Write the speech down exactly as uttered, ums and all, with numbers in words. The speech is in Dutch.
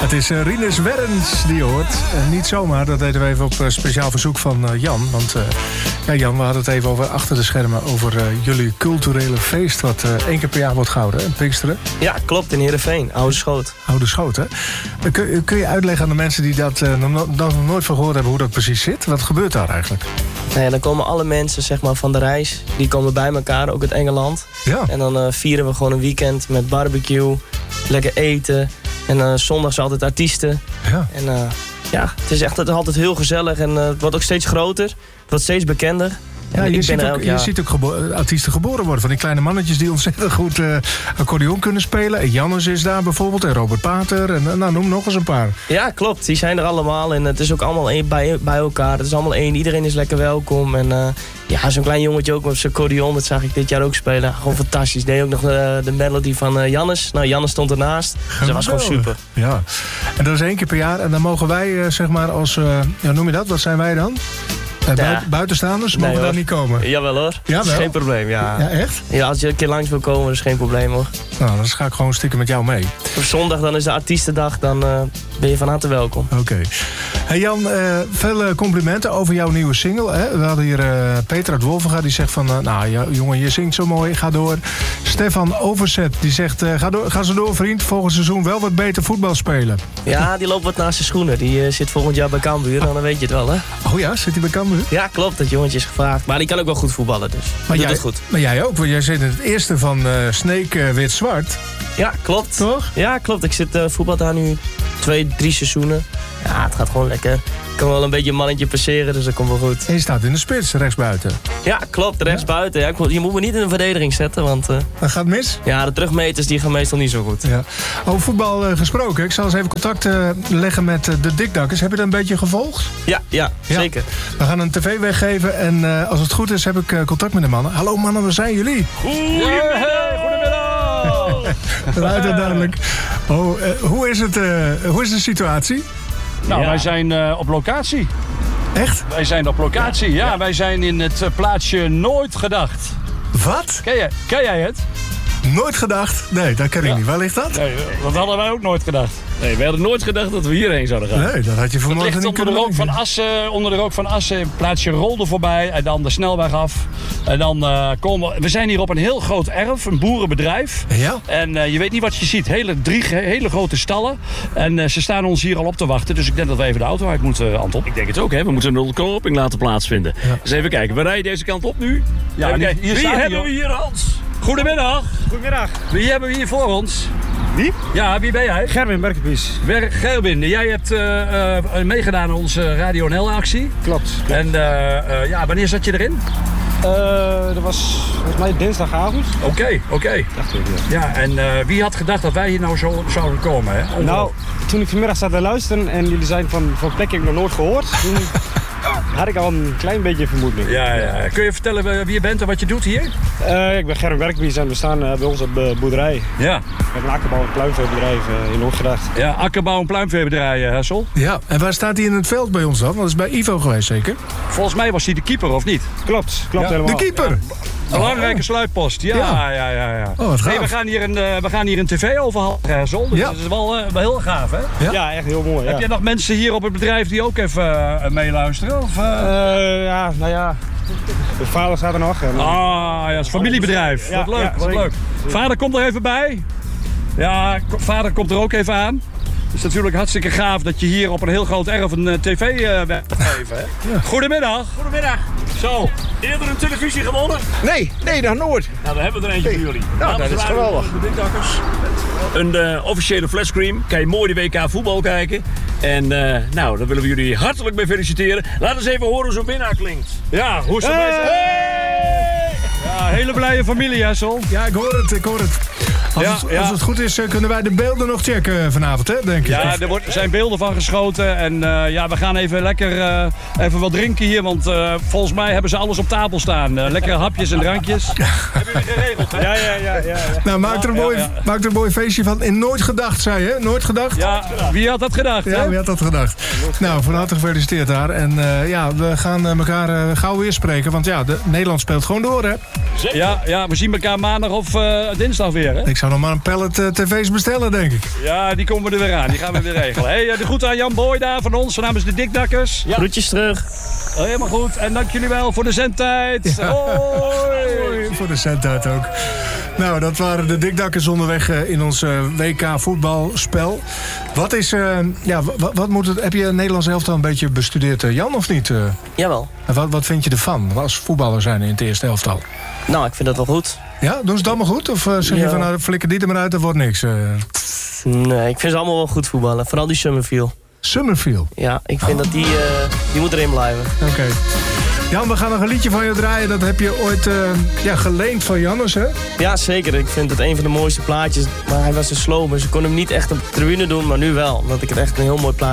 Het is uh, Rinus Werns die je hoort. Uh, niet zomaar, dat deden we even op uh, speciaal verzoek van uh, Jan. Want uh, ja, Jan, we hadden het even over achter de schermen... over uh, jullie culturele feest wat uh, één keer per jaar wordt gehouden, hè? Pinksteren. Ja, klopt, in Heerenveen. Oude Schoot. Oude Schoot, hè? Uh, kun, kun je uitleggen aan de mensen die dat uh, nog, nog nooit van gehoord hebben... hoe dat precies zit? Wat gebeurt daar eigenlijk? Nou ja, dan komen alle mensen zeg maar, van de reis. Die komen bij elkaar, ook uit Engeland. Ja. En dan uh, vieren we gewoon een weekend met barbecue. Lekker eten. En uh, zondags altijd artiesten. Ja. En uh, ja, het is echt het is altijd heel gezellig. En uh, het wordt ook steeds groter. Het wordt steeds bekender. Ja, je, je, ziet ook, je ziet ook gebo- artiesten geboren worden. Van die kleine mannetjes die ontzettend goed uh, accordeon kunnen spelen. En Jannes is daar bijvoorbeeld. En Robert Pater. En nou, noem nog eens een paar. Ja, klopt. Die zijn er allemaal. En het is ook allemaal een, bij, bij elkaar. Het is allemaal één. Iedereen is lekker welkom. En uh, ja, zo'n klein jongetje ook met zijn accordeon. Dat zag ik dit jaar ook spelen. Gewoon fantastisch. Deed ook nog de, de melody van uh, Jannes. Nou, Jannes stond ernaast. Dus dat was gewoon super. Ja. En dat is één keer per jaar. En dan mogen wij, uh, zeg maar, als... Uh, ja, noem je dat? Wat zijn wij dan? Uh, Ja. Buitenstaanders mogen Nee, daar niet komen? Jawel hoor. Jawel. Dat is geen probleem, ja. Ja, echt? Ja, als je een keer langs wil komen, is geen probleem hoor. Nou, dan ga ik gewoon stiekem met jou mee. Op zondag dan is de artiestendag, dan uh, ben je van harte welkom. Oké. Okay. Hey Jan, uh, veel complimenten over jouw nieuwe single. Hè? We hadden hier uh, Peter uit Wolvenga, die zegt van... Uh, nou ja, jongen, je zingt zo mooi, ga door. Stefan Overzet, die zegt... Uh, ga, door, ga zo door, vriend. Volgend seizoen wel wat beter voetbal spelen. Ja, die loopt wat naast zijn schoenen. Die uh, zit volgend jaar bij Cambuur, dan weet je het wel, hè? Oh ja, zit hij bij Cambuur? Ja, klopt. Dat jongetje is gevraagd. Maar die kan ook wel goed voetballen, dus maar doet jij, het goed. Maar jij ook, want jij zit in het eerste van uh, Sneek uh, Wit-Zwart. Ja, klopt. Toch? Ja, klopt. Ik zit uh, voetbal daar nu twee, drie seizoenen. Ja, het gaat gewoon lekker. Ik kan wel een beetje een mannetje passeren, dus dat komt wel goed. En je staat in de spits, rechtsbuiten. Ja, klopt. Rechtsbuiten. Ja, ik moet, je moet me niet in een verdediging zetten, want... Uh, dat gaat mis? Ja, de terugmeters die gaan meestal niet zo goed. Ja. Over voetbal uh, gesproken. Ik zal eens even contact uh, leggen met uh, de Dikdakkers. Heb je dat een beetje gevolgd? Ja, ja, ja. Zeker. We gaan een tv weggeven en uh, als het goed is heb ik uh, contact met de mannen. Hallo mannen, waar zijn jullie? Goedemiddag! Goedemiddag! Luid en duidelijk. Oh, uh, hoe, is het, uh, hoe is de situatie? Nou, ja. wij zijn uh, op locatie. Echt? Wij zijn op locatie, ja. ja. Wij zijn in het uh, plaatsje Nooit Gedacht. Wat? Ken jij, ken jij het? Nooit gedacht? Nee, dat ken ik ja. niet. Waar ligt dat? Nee, dat hadden wij ook nooit gedacht. Nee, we hadden nooit gedacht dat we hierheen zouden gaan. Nee, dat had je vanmorgen niet niet onder de, rook kunnen van Assen, onder de rook van Assen, plaatsje Rolde voorbij en dan de snelweg af. En dan uh, komen we... We zijn hier op een heel groot erf, een boerenbedrijf. Ja? En uh, je weet niet wat je ziet. Hele, drie hele grote stallen. En uh, ze staan ons hier al op te wachten. Dus ik denk dat we even de auto uit moeten, uh, Anton. Ik denk het ook, hè. We moeten een ontknoping laten plaatsvinden. Ja. Dus even kijken, we rijden deze kant op nu. Ja, even hier, hier Wie staat hebben hij, we hier, Hans? Goedemiddag. Goedemiddag. Wie hebben we hier voor ons? Wie? Ja, wie ben jij? Gerwin Berkenpies. Gerwin, jij hebt uh, uh, meegedaan aan onze Radio N L-actie. Klopt. klopt. En uh, uh, ja, wanneer zat je erin? Uh, dat was volgens mij dinsdagavond. Oké, okay, oké. Okay. Ja, en uh, wie had gedacht dat wij hier nou zo zouden komen? Hè? Nou, toen ik vanmiddag zat te luisteren en jullie zijn van, van plek heb ik nog nooit gehoord. Toen had ik al een klein beetje vermoeding. Ja, ja. Kun je vertellen wie je bent en wat je doet hier? Uh, ik ben Gerwin Berkenpies en we staan uh, bij ons op de boerderij. Ja. We hebben een akkerbouw- en pluimveebedrijf uh, in Noordgedacht. Ja, akkerbouw- en pluimveebedrijf, uh, Hessel. Ja, en waar staat hij in het veld bij ons dan? Dat is bij Ivo geweest zeker? Volgens mij was hij de keeper, of niet? Klopt, klopt ja. helemaal. De keeper? Ja. Belangrijke oh. sluitpost, ja, ja, ja, ja. ja. Oh, wat gaaf. Hey, we gaan hier een, uh, we gaan hier een tv overhalen, Hessel. Dus ja. dat is wel, uh, wel heel gaaf, hè? Ja, ja echt heel mooi. Heb ja. je nog mensen hier op het bedrijf die ook even uh, meeluisteren? Of, uh... Uh, ja, nou ja. De vader staat er nog. En, uh... Ah, ja, het is een familiebedrijf. Ja, wat leuk, ja, wat leuk. Vader komt er even bij. Ja, vader komt er ook even aan. Het is natuurlijk hartstikke gaaf dat je hier op een heel groot erf een uh, tv uh, weg geven. Hè? Ja. Goedemiddag. Goedemiddag. Zo. Eerder een televisie gewonnen? Nee, nee, nog nooit. Nou, dan hebben we er eentje nee. voor jullie. Nou, dat is geweldig. De Dikdakkers. Een uh, officiële flashscreen. Kan je mooi de W K voetbal kijken. En uh, nou, daar willen we jullie hartelijk mee feliciteren. Laat eens even horen hoe zo'n winnaar klinkt. Ja, hoe is het? Hey! Hey! Ja, hele blije familie, Hessel. Ja, ik hoor het, ik hoor het. Als, ja, het, als ja. het goed is, kunnen wij de beelden nog checken vanavond, hè, denk ik. Ja, er wordt, zijn beelden van geschoten. En uh, ja, we gaan even lekker uh, even wat drinken hier. Want uh, volgens mij hebben ze alles op tafel staan. Uh, lekkere hapjes en drankjes. Hebben jullie geregeld, hè? Ja, ja, ja, ja, ja. Nou, maak er, een mooi, ja, ja. maak er een mooi feestje van. In Nooit Gedacht, zei je? Nooit Gedacht? Ja, wie had dat gedacht, Ja, hè? wie had dat gedacht? Nou, van harte gefeliciteerd daar. En uh, ja, we gaan uh, elkaar uh, gauw weer spreken. Want ja, de, Nederland speelt gewoon door, hè? Ja, ja, we zien elkaar maandag of uh, dinsdag weer, hè? Ik zou kan nog maar een pallet uh, tv's bestellen, denk ik. Ja, die komen er weer aan. Die gaan we weer regelen. Hey, de groet aan Jan Boy daar van ons namens de Dikdakkers. Ja. Groetjes terug. Helemaal goed. En dank jullie wel voor de zendtijd. Ja. Hoi. Voor de zendtijd ook. Nou, dat waren de Dikdakkers onderweg uh, in ons uh, W K voetbalspel. Wat is, uh, ja, wat, wat moet het, heb je Nederlands elftal een beetje bestudeerd, uh, Jan, of niet? Uh, Jawel. en wat, wat vind je ervan, als voetballer zijn in het eerste elftal? Nou, ik vind dat wel goed. Ja, doen ze het allemaal goed? Of uh, zeg je Ja. van, nou, flikker die er maar uit, er wordt niks? Uh, Nee, ik vind ze allemaal wel goed voetballen. Vooral die Summerfield. Summerfield. Ja, ik vind dat die, uh, die moet erin blijven. Oké. Okay. Jan, we gaan nog een liedje van je draaien. Dat heb je ooit uh, ja, geleend van Jannes, hè? Ja, zeker. Ik vind het een van de mooiste plaatjes. Maar hij was een slow, dus ik kon hem niet echt op de tribune doen, maar nu wel. Omdat ik het echt een heel mooi plaatje